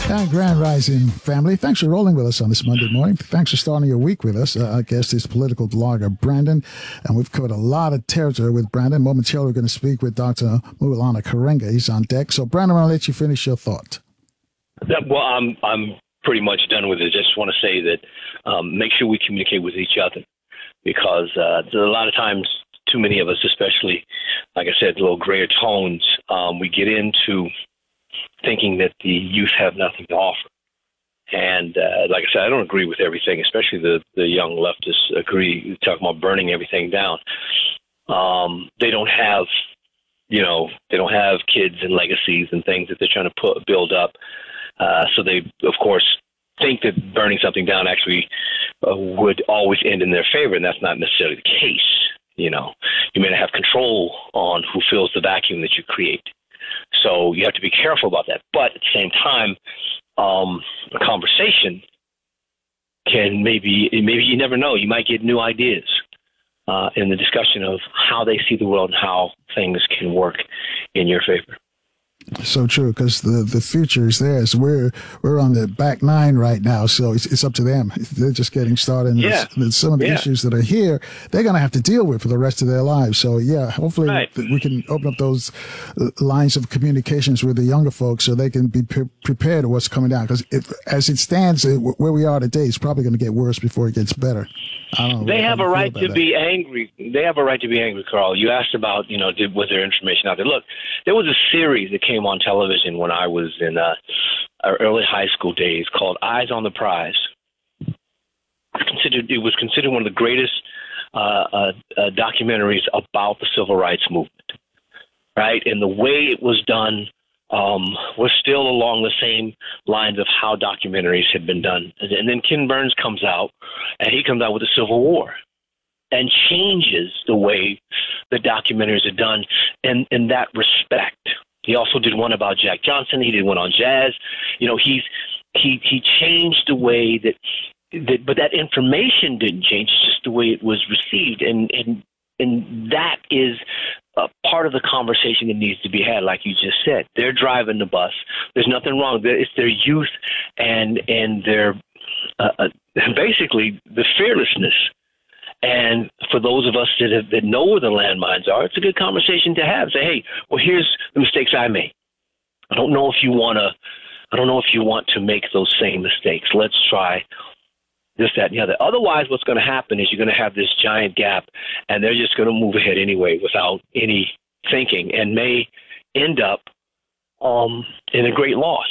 Grand Rising family, thanks for rolling with us on this Monday morning. Thanks for starting your week with us. Our guest is political blogger Brandon, and we've covered a lot of territory with Brandon. Momentarily, we're going to speak with Dr. Maulana Karenga. He's on deck. So, Brandon, I'll let you finish your thought. Well, I'm pretty much done with it. Just want to say that make sure we communicate with each other, because a lot of times, too many of us, especially, like I said, little grayer tones, we get into thinking that the youth have nothing to offer. And like I said, I don't agree with everything, especially the young leftists agree, talking about burning everything down. They don't have, they don't have kids and legacies and things that they're trying to build up. So they, of course, think that burning something down actually would always end in their favor, and that's not necessarily the case. You may not have control on who fills the vacuum that you create. So you have to be careful about that. But at the same time, a conversation can maybe you never know. You might get new ideas in the discussion of how they see the world and how things can work in your favor. So true, because the future is theirs. We're on the back nine right now, so it's up to them. They're just getting started. And some of the issues that are here, they're going to have to deal with for the rest of their lives. So, hopefully we can open up those lines of communications with the younger folks so they can be prepared for what's coming down. Because as it stands, where we are today, it's probably going to get worse before it gets better. I don't know. They have a right to be angry. They have a right to be angry, Carl. You asked about, was there information out there? Look, there was a series that came on television when I was in our early high school days called Eyes on the Prize. It was considered one of the greatest documentaries about the civil rights movement, right? And the way it was done was still along the same lines of how documentaries had been done. And then Ken Burns comes out, and he comes out with the Civil War and changes the way the documentaries are done in that respect. He also did one about Jack Johnson. He did one on jazz. He changed the way that, but that information didn't change. It's just the way it was received, and that is part of the conversation that needs to be had. Like you just said, they're driving the bus. There's nothing wrong. It's their youth and their basically the fearlessness. And for those of us that know where the landmines are, it's a good conversation to have. Say, hey, well, here's the mistakes I made. I don't know if you want to make those same mistakes. Let's try this, that, and the other. Otherwise, what's going to happen is you're going to have this giant gap, and they're just going to move ahead anyway without any thinking, and may end up in a great loss.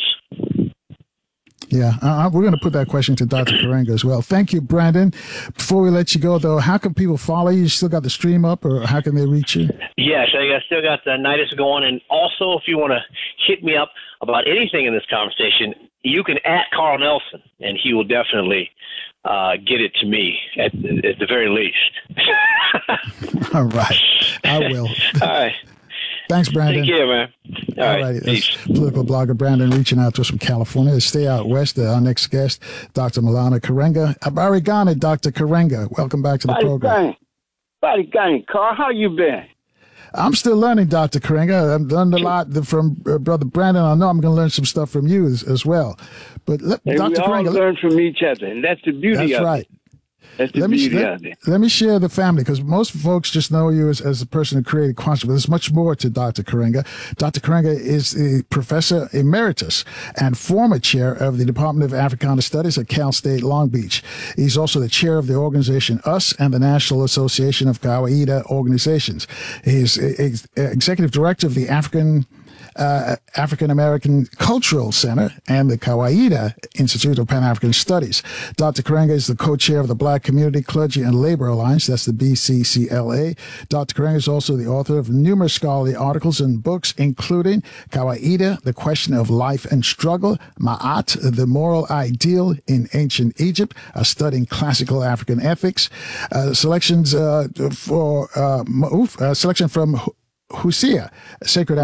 Yeah, we're going to put that question to Dr. Karenga as well. Thank you, Brandon. Before we let you go, though, how can people follow you? You still got the stream up, or how can they reach you? Yes, I still got the Nidus going. And also, if you want to hit me up about anything in this conversation, you can @ Carl Nelson, and he will definitely get it to me at the very least. All right. I will. All right. Thanks, Brandon. Take care, man. All right. That's political blogger Brandon reaching out to us from California. Stay out west. Our next guest, Dr. Maulana Karenga. Habari gani, Dr. Karenga. Welcome back to the program. Habari gani, Carl. How you been? I'm still learning, Dr. Karenga. I've learned a lot from Brother Brandon. I know I'm going to learn some stuff from you as well. But Dr. Karenga, we all learn from each other, and that's the beauty of it. That's right. That's the beauty of it. Let me share the family, because most folks just know you as a person who created Quantum, but there's much more to Dr. Karenga. Dr. Karenga is a professor emeritus and former chair of the Department of Africana Studies at Cal State Long Beach. He's also the chair of the organization US and the National Association of Kawaida Organizations. He's executive director of the African American Cultural Center and the Kawaida Institute of Pan-African Studies. Dr. Karenga is the co-chair of the Black Community, Clergy, and Labor Alliance. That's the BCCLA. Dr. Karenga is also the author of numerous scholarly articles and books, including Kawaida, The Question of Life and Struggle, Ma'at, The Moral Ideal in Ancient Egypt, a study in classical African ethics, selection from Hosea, sacred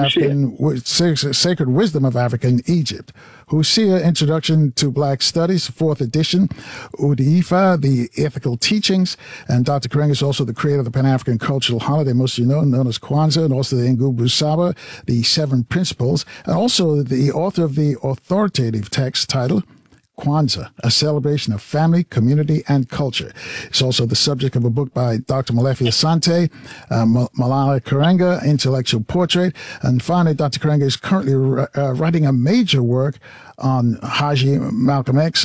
wisdom of African Egypt. Hosea, Introduction to Black Studies, 4th edition. Udiifa, the Ethical Teachings. And Dr. Karenga is also the creator of the Pan-African cultural holiday, most of you know, known as Kwanzaa, and also the Ngubu Saba, the 7 Principles, and also the author of the authoritative text titled Kwanzaa, a celebration of family, community, and culture. It's also the subject of a book by Dr. Molefi Asante, Malala Karenga, Intellectual Portrait. And finally, Dr. Karenga is currently writing a major work on Haji Malcolm X,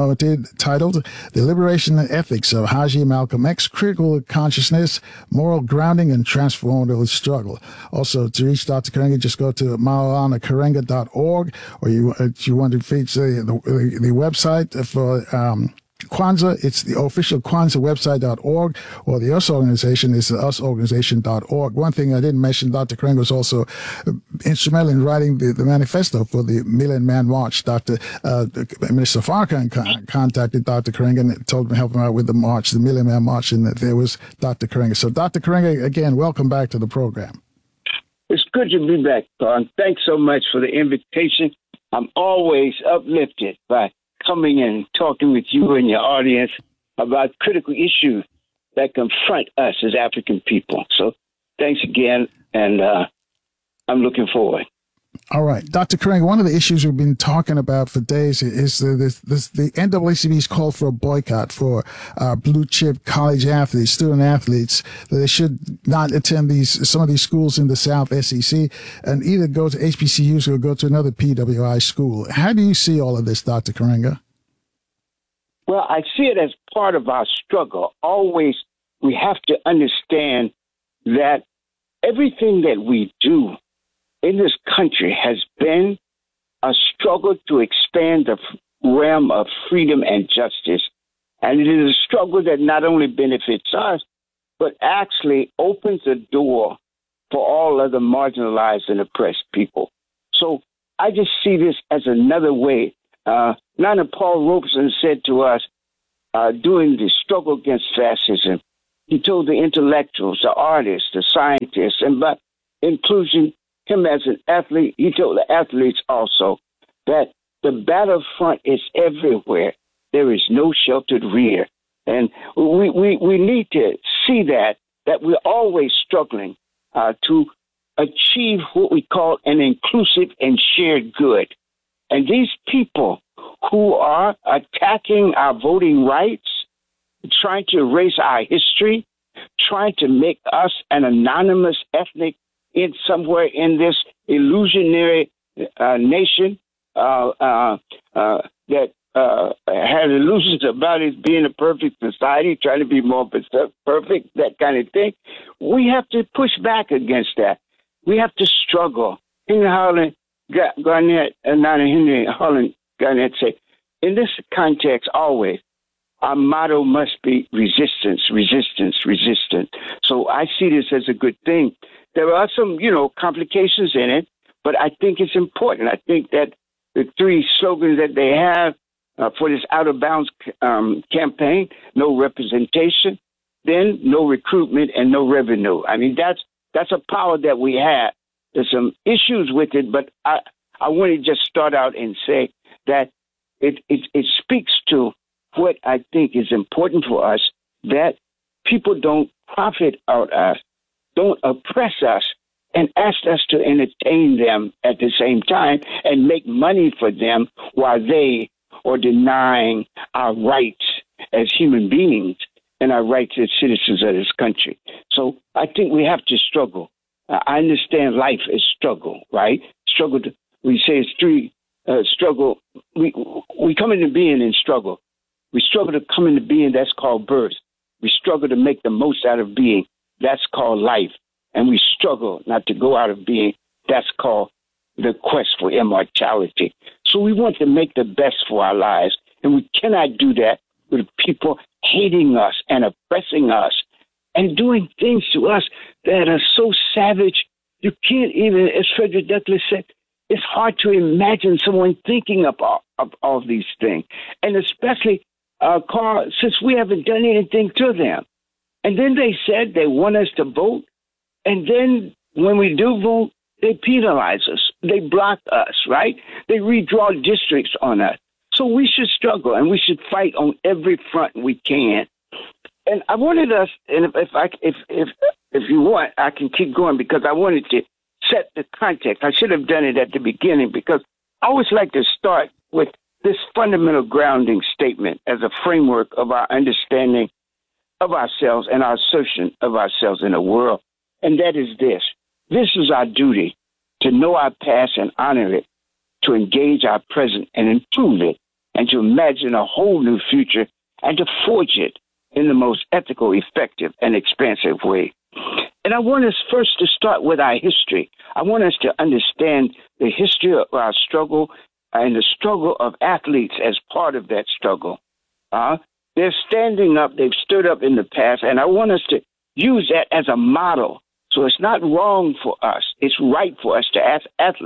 titled The Liberation and Ethics of Haji Malcolm X, Critical Consciousness, Moral Grounding, and Transformative Struggle. Also, to reach Dr. Karenga, just go to maulana.karenga.org, or you want to feature the website for Kwanzaa. It's the official Kwanzaa website.org, or the US organization is the usorganization.org. One thing I didn't mention, Dr. Karenga was also instrumental in writing the manifesto for the Million Man March. Minister Farrakhan contacted Dr. Karenga and told him to help him out with the march, the Million Man March, and there was Dr. Karenga. So Dr. Karenga, again, welcome back to the program. It's good to be back, Don. Thanks so much for the invitation. I'm always uplifted by coming in and talking with you and your audience about critical issues that confront us as African people. So thanks again, and I'm looking forward. All right. Dr. Karenga, one of the issues we've been talking about for days is the NAACP's call for a boycott for blue chip college athletes, student athletes, that they should not attend some of these schools in the South SEC and either go to HBCUs or go to another PWI school. How do you see all of this, Dr. Karenga? Well, I see it as part of our struggle. Always, we have to understand that everything that we do in this country has been a struggle to expand the realm of freedom and justice. And it is a struggle that not only benefits us, but actually opens the door for all other marginalized and oppressed people. So I just see this as another way. Nana Paul Robeson said to us during the struggle against fascism, he told the intellectuals, the artists, the scientists, and by inclusion, him as an athlete, he told the athletes also that the battlefront is everywhere. There is no sheltered rear. And we need to see that we're always struggling to achieve what we call an inclusive and shared good. And these people who are attacking our voting rights, trying to erase our history, trying to make us an anonymous ethnic in somewhere in this illusionary nation that had illusions about it being a perfect society, trying to be more perfect, that kind of thing. We have to push back against that. We have to struggle. Henry Holland Garnett, not Henry Holland Garnett say, in this context, always, our motto must be resistance, resistance, resistance. So I see this as a good thing. There are some, complications in it, but I think it's important. I think that the 3 slogans that they have for this out of bounds campaign, no representation, then no recruitment and no revenue. I mean, that's a power that we have. There's some issues with it, but I want to just start out and say that it speaks to what I think is important for us, that people don't profit out us, don't oppress us, and ask us to entertain them at the same time and make money for them while they are denying our rights as human beings and our rights as citizens of this country. So I think we have to struggle. I understand life is struggle, right? Struggle, we say it's 3, struggle. We come into being in struggle. We struggle to come into being, that's called birth. We struggle to make the most out of being, that's called life. And we struggle not to go out of being, that's called the quest for immortality. So we want to make the best for our lives, and we cannot do that with people hating us and oppressing us and doing things to us that are so savage. You can't even, as Frederick Douglass said, it's hard to imagine someone thinking of all these things. And especially, Carl, since we haven't done anything to them. And then they said they want us to vote. And then when we do vote, they penalize us. They block us, right? They redraw districts on us. So we should struggle and we should fight on every front we can. And I wanted us, and if you want, I can keep going because I wanted to set the context. I should have done it at the beginning because I always like to start with this fundamental grounding statement as a framework of our understanding of ourselves and our assertion of ourselves in the world. And that is this. This is our duty to know our past and honor it, to engage our present and improve it, and to imagine a whole new future and to forge it in the most ethical, effective, and expansive way. And I want us first to start with our history. I want us to understand the history of our struggle and the struggle of athletes as part of that struggle. They're standing up. They've stood up in the past, and I want us to use that as a model. So it's not wrong for us. It's right for us to ask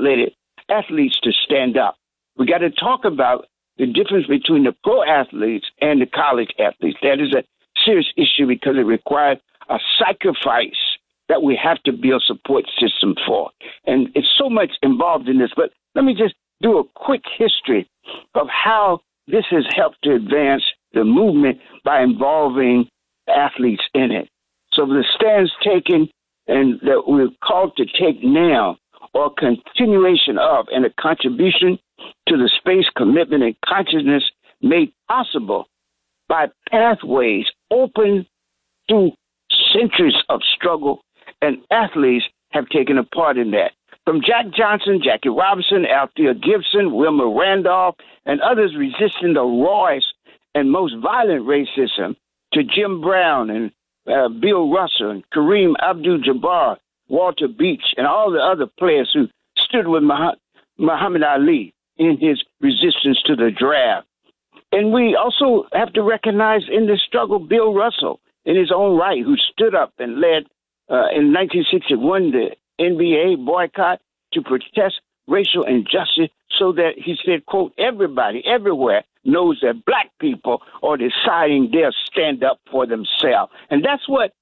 athletes to stand up. We got to talk about the difference between the pro athletes and the college athletes. That is a serious issue because it requires a sacrifice that we have to build support system for. And it's so much involved in this. But let me just do a quick history of how this has helped to advance the movement by involving athletes in it. So the stands taken and that we're called to take now or continuation of and a contribution to the space, commitment, and consciousness made possible by pathways open through centuries of struggle, and athletes have taken a part in that. From Jack Johnson, Jackie Robinson, Althea Gibson, Wilma Randolph, and others resisting the rawest and most violent racism, to Jim Brown and Bill Russell and Kareem Abdul-Jabbar, Walter Beach, and all the other players who stood with Muhammad Ali in his resistance to the draft. And we also have to recognize in this struggle Bill Russell in his own right, who stood up and led in 1961 the NBA boycott to protest racial injustice so that he said, quote, everybody, everywhere knows that black people are deciding they'll stand up for themselves. And that's what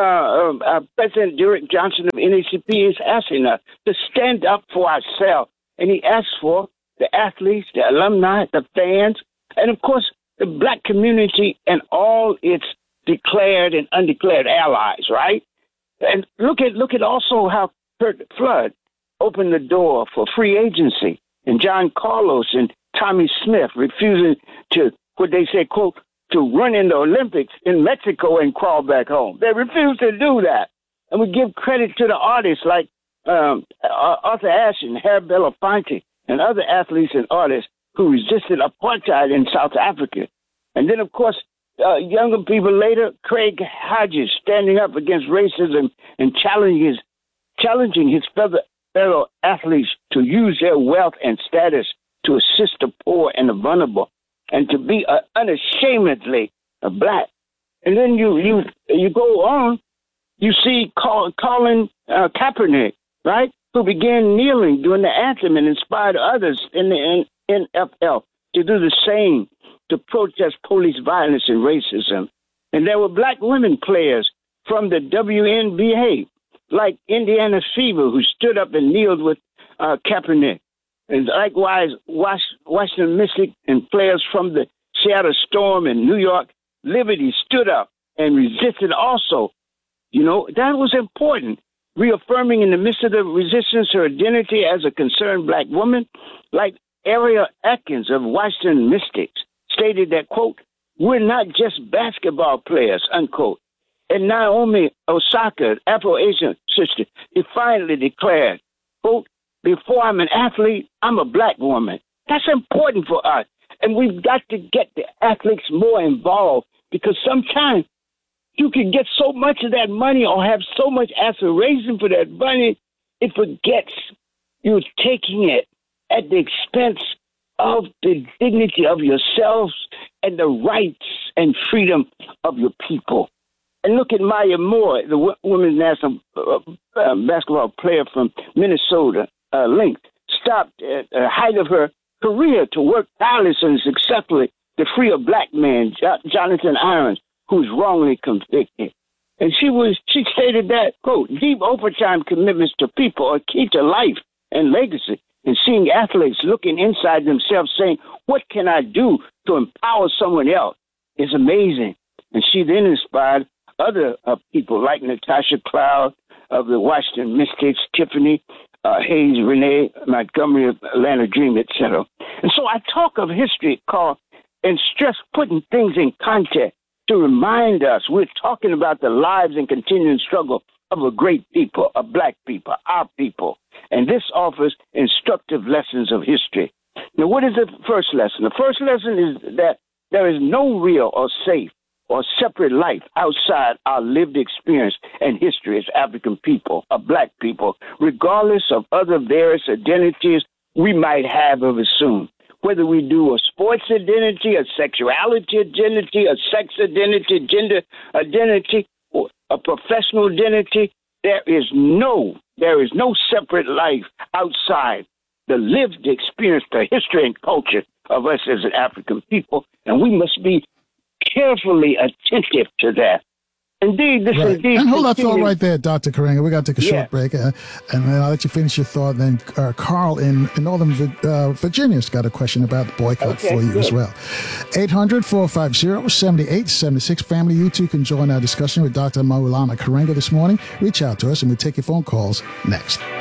President Derek Johnson of NAACP is asking us, to stand up for ourselves. And he asks for the athletes, the alumni, the fans, and of course, the black community and all its declared and undeclared allies, right? And look at also how Curt Flood opened the door for free agency, and John Carlos and Tommy Smith refusing to, what they say, quote, to run in the Olympics in Mexico and crawl back home. They refused to do that. And we give credit to the artists like Arthur Ashe and Harry Belafonte and other athletes and artists who resisted apartheid in South Africa. And then, of course, younger people later, Craig Hodges standing up against racism and challenging his fellow athletes to use their wealth and status to assist the poor and the vulnerable, and to be unashamedly black. And then you go on, you see Colin Kaepernick, right, who began kneeling during the anthem and inspired others in the NFL to do the same, to protest police violence and racism. And there were black women players from the WNBA, like Indiana Fever, who stood up and kneeled with Kaepernick. And likewise, Washington Mystic and players from the Seattle Storm and New York Liberty stood up and resisted also. You know, that was important, reaffirming in the midst of the resistance her identity as a concerned black woman, like Ariel Atkins of Washington Mystics stated that, quote, we're not just basketball players, unquote. And Naomi Osaka, Afro-Asian sister, defiantly declared, quote, before I'm an athlete, I'm a black woman. That's important for us. And we've got to get the athletes more involved, because sometimes you can get so much of that money or have so much aspiration for that money, it forgets you're taking it at the expense of the dignity of yourselves and the rights and freedom of your people. And look at Maya Moore, the women's national basketball player from Minnesota, Lynx, stopped at the height of her career to work tirelessly and successfully to free a black man, Jonathan Irons, who was wrongly convicted. And she stated that, quote, deep overtime commitments to people are key to life and legacy. And seeing athletes looking inside themselves saying, what can I do to empower someone else is amazing. And she then inspired other people like Natasha Cloud of the Washington Mystics, Tiffany Hayes, Renee Montgomery of Atlanta Dream, etc. And so I talk of history and stress putting things in context to remind us we're talking about the lives and continuing struggle of a great people, a black people, our people. And this offers instructive lessons of history. Now, what is the first lesson? The first lesson is that there is no real or safe or separate life outside our lived experience and history as African people, or black people, regardless of other various identities we might have or assume. Whether we do a sports identity, a sexuality identity, a sex identity, gender identity, or a professional identity, there is no separate life outside the lived experience, the history and culture of us as an African people, and we must be carefully attentive to that. Indeed, this right. indeed. And hold that thought right there, Dr. Karenga. We got to take a short break, and then I'll let you finish your thought. Then Carl in Northern Virginia's got a question about the boycott for you as well. 800-450-7876. Family, you too can join our discussion with Dr. Maulana Karenga this morning. Reach out to us, and we'll take your phone calls next.